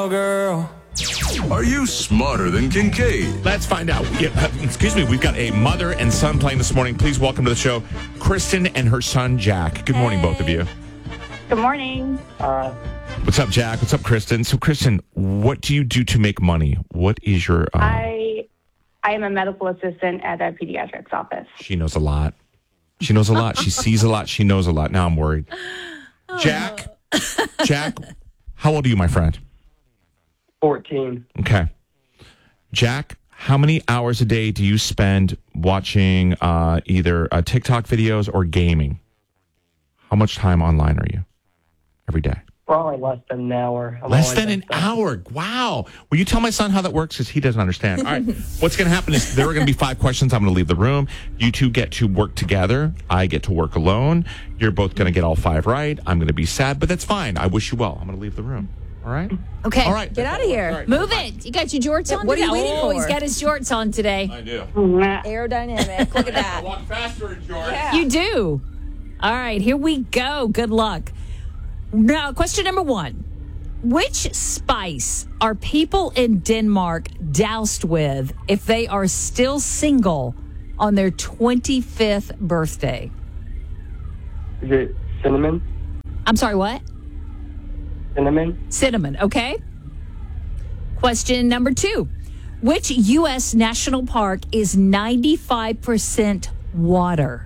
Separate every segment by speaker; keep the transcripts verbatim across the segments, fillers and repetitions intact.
Speaker 1: girl.
Speaker 2: Are you smarter than Kincaid?
Speaker 3: Let's find out. Yeah, uh, excuse me. We've got a mother and son playing this morning. Please welcome to the show, Kristen and her son, Jack. Good morning, both of you.
Speaker 4: Good morning.
Speaker 5: Uh,
Speaker 3: What's up, Jack? What's up, Kristen? So, Kristen, what do you do to make money? What is your... Uh,
Speaker 4: I I am a medical assistant at a pediatrics office.
Speaker 3: She knows a lot. She knows a lot. She sees a lot. She knows a lot. Now I'm worried. Jack, Jack, how old are you, my friend?
Speaker 5: fourteen.
Speaker 3: Okay. Jack, how many hours a day do you spend watching uh, either uh, TikTok videos or gaming? How much time online are you every day?
Speaker 5: Probably less than an hour. I'm
Speaker 3: Less
Speaker 5: always
Speaker 3: than an
Speaker 5: upset.
Speaker 3: hour. Wow. Will you tell my son how that works? Because he doesn't understand. All right. What's going to happen is there are going to be five questions. I'm going to leave the room. You two get to work together. I get to work alone. You're both going to get all five right. I'm going to be sad, but that's fine. I wish you well. I'm going to leave the room. All right?
Speaker 6: Okay.
Speaker 3: All right.
Speaker 6: Get out of here.
Speaker 3: All right.
Speaker 6: Move it. You got your jorts on
Speaker 7: What are
Speaker 6: today?
Speaker 7: you waiting
Speaker 6: Oh,
Speaker 7: for?
Speaker 6: he's got his jorts on today.
Speaker 3: I do.
Speaker 7: Aerodynamic. Look at that.
Speaker 3: Walk faster in George.
Speaker 7: Yeah.
Speaker 6: You do. All right, here we go. Good luck. Now, question number one. Which spice are people in Denmark doused with if they are still single on their twenty-fifth birthday?
Speaker 5: Is it cinnamon?
Speaker 6: I'm sorry, what?
Speaker 5: Cinnamon?
Speaker 6: Cinnamon, okay. Question number two. Which U S national park is ninety-five percent water?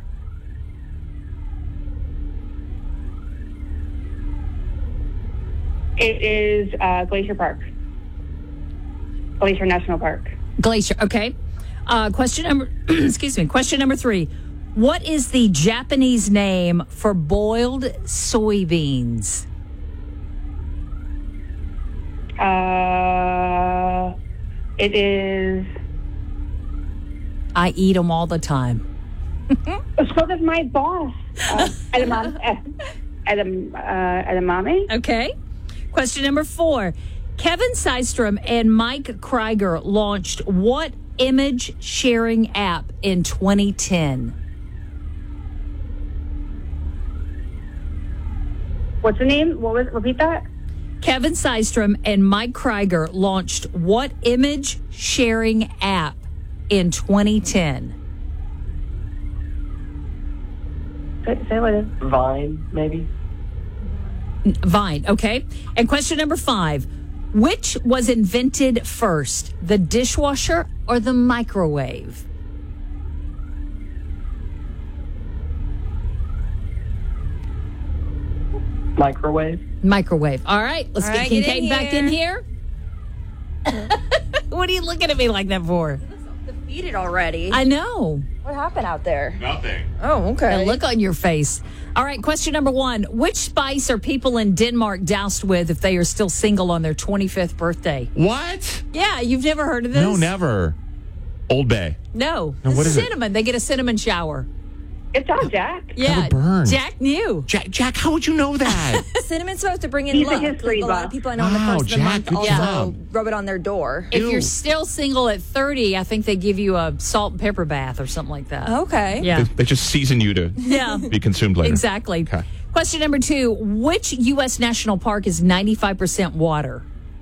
Speaker 4: It is uh, Glacier Park. Glacier National Park.
Speaker 6: Glacier, okay. Uh, question number, excuse me, question number three. What is the Japanese name for boiled soybeans?
Speaker 4: Uh, it is.
Speaker 6: I eat them all the time.
Speaker 4: So does my boss. Uh, edamame. Edam, uh, edamame.
Speaker 6: Okay. Question number four. Kevin Systrom and Mike Krieger launched what image sharing app in twenty ten?
Speaker 4: What's the name? What was? Repeat that.
Speaker 6: Kevin Systrom and Mike Krieger launched what image sharing app in twenty ten?
Speaker 4: Say, say what it is.
Speaker 5: Vine, maybe?
Speaker 6: Vine, okay. And question number five. Which was invented first, the dishwasher or the microwave?
Speaker 5: Microwave?
Speaker 6: Microwave. All right, let's
Speaker 7: All
Speaker 6: get
Speaker 7: right, get
Speaker 6: Kincaid
Speaker 7: in
Speaker 6: back in here. What are you looking at me like that for?
Speaker 7: Defeated already.
Speaker 6: I know.
Speaker 7: What happened out there?
Speaker 3: Nothing.
Speaker 7: Oh, okay.
Speaker 6: The look on your face. All right, question number one. Which spice are people in Denmark doused with if they are still single on their twenty-fifth birthday?
Speaker 3: What?
Speaker 6: Yeah, you've never heard of this?
Speaker 3: No, never. Old Bay.
Speaker 6: No.
Speaker 3: No, what is it?
Speaker 6: cinnamon. They get a cinnamon shower.
Speaker 4: It's all Jack.
Speaker 6: Yeah.
Speaker 3: burn.
Speaker 6: Jack knew.
Speaker 3: Jack, Jack, how would you know that?
Speaker 7: Cinnamon's supposed to bring in
Speaker 4: He's a
Speaker 7: luck.
Speaker 4: history
Speaker 7: Like, a lot
Speaker 4: buff.
Speaker 7: of people I know in
Speaker 3: Wow,
Speaker 7: the first of the
Speaker 3: Jack,
Speaker 7: month
Speaker 3: good
Speaker 7: also
Speaker 3: job.
Speaker 7: rub it on their door.
Speaker 6: If
Speaker 3: Ew.
Speaker 6: you're still single at thirty, I think they give you a salt and pepper bath or something like that.
Speaker 7: Okay.
Speaker 6: Yeah.
Speaker 3: They, they just season you to
Speaker 6: Yeah.
Speaker 3: be consumed later.
Speaker 6: Exactly.
Speaker 3: Okay.
Speaker 6: Question number two. Which U S national park is ninety-five percent water?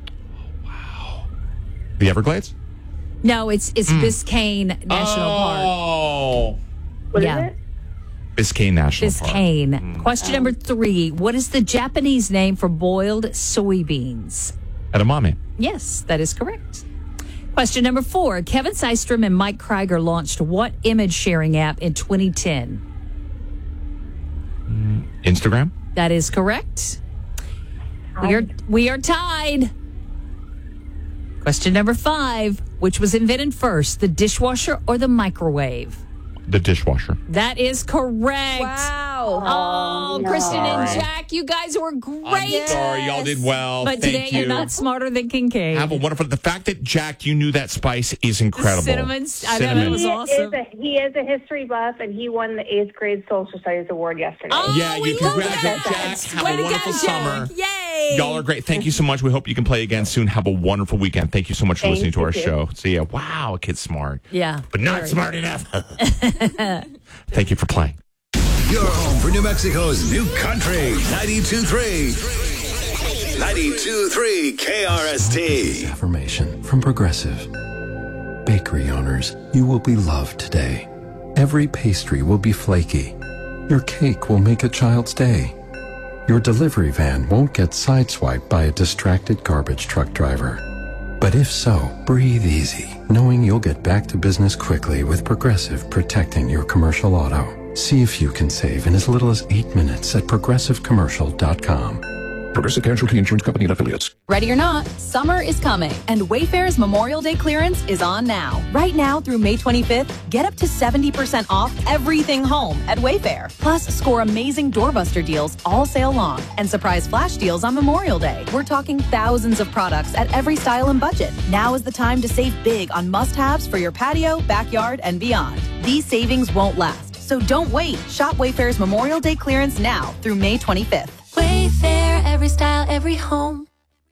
Speaker 3: The Everglades?
Speaker 6: No, it's it's Biscayne National Park.
Speaker 3: Oh.
Speaker 4: What is
Speaker 6: Yeah.
Speaker 4: it?
Speaker 3: Biscayne National Park.
Speaker 6: Biscayne. Question number three. What is the Japanese name for boiled soybeans?
Speaker 3: Edamame.
Speaker 6: Yes, that is correct. Question number four. Kevin Systrom and Mike Krieger launched what image sharing app in twenty ten?
Speaker 3: Instagram?
Speaker 6: That is correct. We are we are tied. Question number five. Which was invented first, the dishwasher or the microwave?
Speaker 3: The dishwasher.
Speaker 6: That is correct.
Speaker 7: Wow.
Speaker 6: Oh,
Speaker 4: no.
Speaker 6: Kristen and
Speaker 3: Sorry.
Speaker 6: Jack, you guys were great.
Speaker 3: I'm sorry, y'all did well.
Speaker 6: But
Speaker 3: Thank
Speaker 6: today
Speaker 3: you.
Speaker 6: you're not smarter than Kincaid.
Speaker 3: Have a wonderful. The fact that Jack, you knew that spice is incredible.
Speaker 6: Cinnamon- I know, that
Speaker 3: Cinnamon.
Speaker 6: was
Speaker 4: He
Speaker 6: awesome.
Speaker 4: is a he is a history buff, and he won the eighth grade social studies award yesterday.
Speaker 6: Oh,
Speaker 3: Yeah,
Speaker 6: we
Speaker 3: you
Speaker 6: love
Speaker 3: congratulate
Speaker 6: that.
Speaker 3: Jack. Have
Speaker 6: Way
Speaker 3: a
Speaker 6: to
Speaker 3: wonderful
Speaker 6: go,
Speaker 3: summer.
Speaker 6: Jack. Yay.
Speaker 3: Y'all are great. Thank you so much. We hope you can play again soon. Have a wonderful weekend. Thank you so much for
Speaker 4: Thank
Speaker 3: listening to
Speaker 4: you,
Speaker 3: our
Speaker 4: too.
Speaker 3: show. See ya. Wow, a kid's smart.
Speaker 6: Yeah.
Speaker 3: But not
Speaker 6: Very.
Speaker 3: smart enough. Thank you for playing.
Speaker 2: Your home for New Mexico's new country, ninety-two point three ninety-two point three K R S T.
Speaker 1: Affirmation from Progressive. Bakery owners, you will be loved today. Every pastry will be flaky. Your cake will make a child's day. Your delivery van won't get sideswiped by a distracted garbage truck driver. But if so, breathe easy, knowing you'll get back to business quickly with Progressive protecting your commercial auto. See if you can save in as little as eight minutes at progressive commercial dot com.
Speaker 2: Progressive Casualty Insurance Company and Affiliates.
Speaker 8: Ready or not, summer is coming, and Wayfair's Memorial Day clearance is on now. Right now through May twenty-fifth, get up to seventy percent off everything home at Wayfair. Plus, score amazing doorbuster deals all sale long and surprise flash deals on Memorial Day. We're talking thousands of products at every style and budget. Now is the time to save big on must-haves for your patio, backyard, and beyond. These savings won't last, so don't wait. Shop Wayfair's Memorial Day clearance now through May twenty-fifth.
Speaker 9: Wayfair, every style, every home.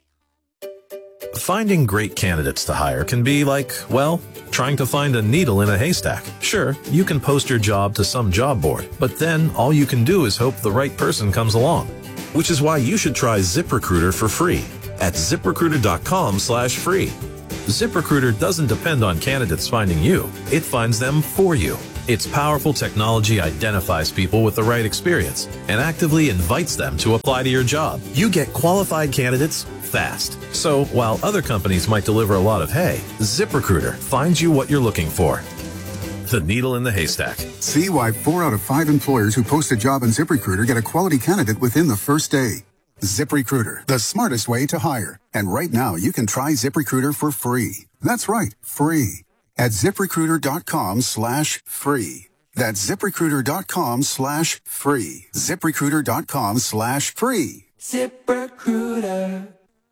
Speaker 10: Finding great candidates to hire can be like, well, trying to find a needle in a haystack. Sure, you can post your job to some job board, but then all you can do is hope the right person comes along. Which is why you should try ZipRecruiter for free at ZipRecruiter.com slash free. ZipRecruiter doesn't depend on candidates finding you. It finds them for you. Its powerful technology identifies people with the right experience and actively invites them to apply to your job. You get qualified candidates fast. So while other companies might deliver a lot of hay, ZipRecruiter finds you what you're looking for. The needle in the haystack.
Speaker 11: See why four out of five employers who post a job on ZipRecruiter get a quality candidate within the first day. ZipRecruiter, the smartest way to hire. And right now, you can try ZipRecruiter for free. That's right, free. At ZipRecruiter.com slash free. That's ZipRecruiter.com slash free. ZipRecruiter.com slash free.
Speaker 9: ZipRecruiter.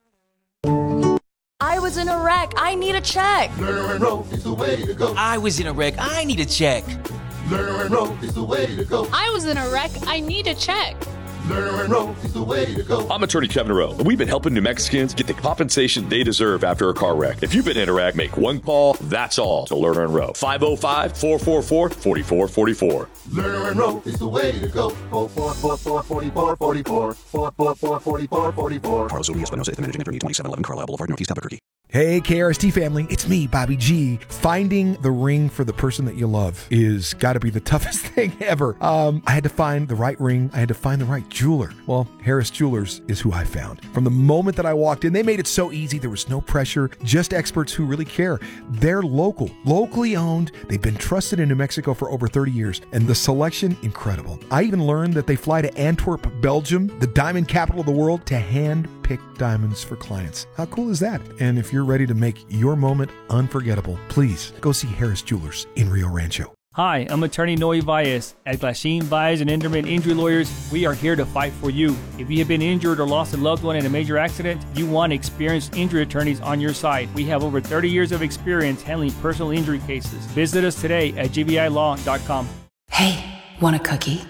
Speaker 9: I was in a wreck. I need a check.
Speaker 12: Learn and roll is the way to go.
Speaker 13: I was in a wreck. I need a check.
Speaker 12: Learn and roll is the way to go.
Speaker 14: I was in a wreck. I need a check.
Speaker 12: Learn and roll is the way to go.
Speaker 15: I'm attorney Kevin Rowe, and we've been helping New Mexicans get the compensation they deserve after a car wreck. If you've been in a wreck, make one call. That's all to Lerner and Rowe. five oh five, four four four, four four four four.
Speaker 12: Lerner and Rowe is the way to go. four four four, four four four, four four. four four four, four four four four.
Speaker 16: Carlos Odias, Espinosa, the managing attorney, twenty-seven eleven Carlisle Boulevard, Northeast Albuquerque.
Speaker 17: Hey, K R S T family, it's me, Bobby G. Finding the ring for the person that you love is got to be the toughest thing ever. Um, I had to find the right ring. I had to find the right jeweler. Well, Harris Jewelers is who I found. From the moment that I walked in, they made it so easy. There was no pressure, just experts who really care. They're local, locally owned. They've been trusted in New Mexico for over thirty years, and the selection, incredible. I even learned that they fly to Antwerp, Belgium, the diamond capital of the world, to hand pick diamonds for clients. How cool is that? And if you're ready to make your moment unforgettable, please go see Harris Jewelers in Rio Rancho.
Speaker 18: Hi, I'm attorney Noe Valles. At Glasheen Valles and Enderman Injury Lawyers, we are here to fight for you. If you have been injured or lost a loved one in a major accident, you want experienced injury attorneys on your side. We have over thirty years of experience handling personal injury cases. Visit us today at g v i law dot com.
Speaker 19: Hey, want a cookie?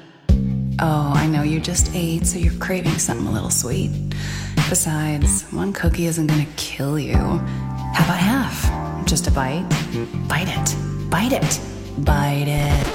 Speaker 19: Oh, I know you just ate, so you're craving something a little sweet. Besides, one cookie isn't gonna kill you. How about half? Just a bite? Bite it. Bite it. Bite it.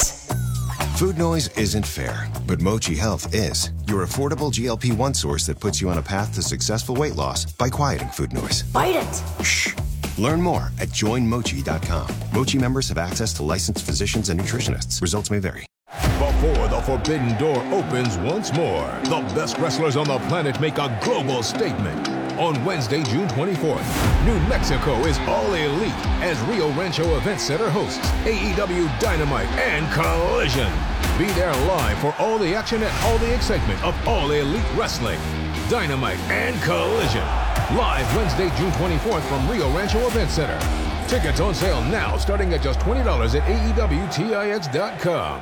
Speaker 20: Food noise isn't fair, but Mochi Health is. Your affordable G L P one source that puts you on a path to successful weight loss by quieting food noise.
Speaker 19: Bite it.
Speaker 20: Shh. Learn more at join mochi dot com. Mochi members have access to licensed physicians and nutritionists. Results may vary.
Speaker 21: Before the forbidden door opens once more, the best wrestlers on the planet make a global statement. On Wednesday, June twenty-fourth, New Mexico is all elite as Rio Rancho Event Center hosts A E W Dynamite and Collision. Be there live for all the action and all the excitement of All Elite Wrestling. Dynamite and Collision. Live Wednesday, June twenty-fourth from Rio Rancho Event Center. Tickets on sale now starting at just twenty dollars at A E W Tix dot com.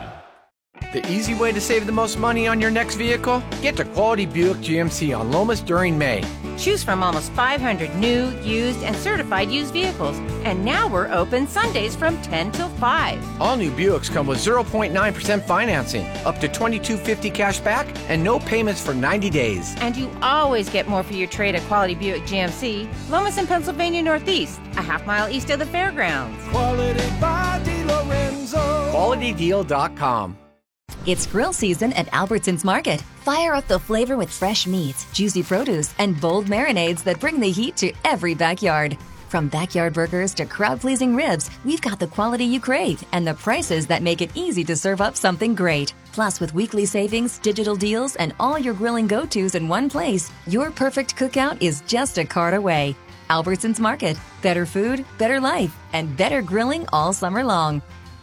Speaker 22: The easy way to save the most money on your next vehicle? Get to Quality Buick G M C on Lomas during May.
Speaker 23: Choose from almost five hundred new, used, and certified used vehicles. And now we're open Sundays from ten till five.
Speaker 22: All new Buicks come with zero point nine percent financing, up to twenty-two fifty cash back, and no payments for ninety days.
Speaker 23: And you always get more for your trade at Quality Buick G M C, Lomas in Pennsylvania Northeast, a half mile east of the fairgrounds.
Speaker 22: Quality by DeLorenzo. Quality Deal dot com.
Speaker 4: It's grill season at Albertsons Market. Fire up the flavor with fresh meats, juicy produce, and bold marinades that bring the heat to every backyard. From backyard burgers to crowd-pleasing ribs, we've got the quality you crave and the prices that make it easy to serve up something great. Plus, with weekly savings, digital deals, and all your grilling go-tos in one place, your perfect cookout is just a cart away. Albertsons Market. Better food, better life, and better grilling all summer long.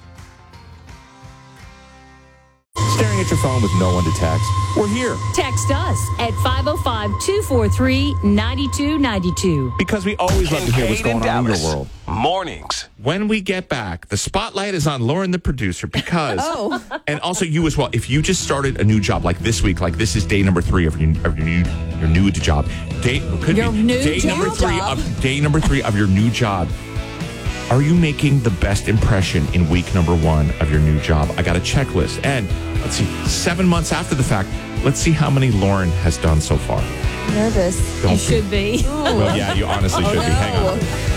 Speaker 3: Staring at your phone with no one to text? We're here.
Speaker 6: Text us at five oh five, two four three, nine two nine two.
Speaker 3: Because we always love to hear what's going on in your world.
Speaker 2: Mornings.
Speaker 3: When we get back, the spotlight is on Lauren, the producer, because,
Speaker 6: oh.
Speaker 3: and also you as well. If you just started a new job like this week, like this is day number three of your, of your new your new job. Day could
Speaker 6: your
Speaker 3: be
Speaker 6: new
Speaker 3: day
Speaker 6: job.
Speaker 3: number three of day number three of your new job. Are you making the best impression in week number one of your new job? I got a checklist. And let's see, seven months after the fact, let's see how many Lauren has done so far.
Speaker 5: Nervous.
Speaker 3: Don't
Speaker 6: you should be.
Speaker 3: Well, yeah, you honestly should be. Hang on.